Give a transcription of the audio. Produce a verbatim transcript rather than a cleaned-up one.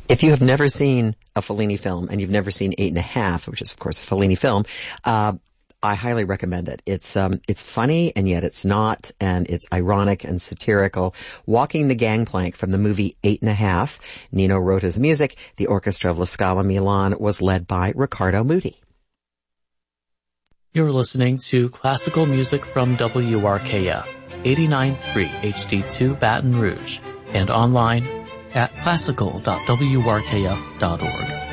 If you have never seen a Fellini film, and you've never seen Eight and a Half, which is of course a Fellini film, uh, I highly recommend it. It's, um, it's funny and yet it's not, and it's ironic and satirical. Walking the Gangplank from the movie Eight and a Half. Nino Rota's music. The orchestra of La Scala Milan was led by Riccardo Muti. You're listening to classical music from W R K F, eighty-nine point three H D two Baton Rouge, and online at classical dot w r k f dot org.